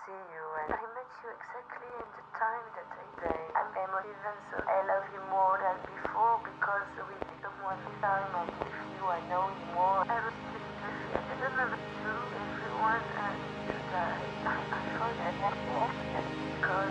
see you, and I met you exactly in the time that I say. I'm emotive, and so I love you more than before because we did one time, and with you I know you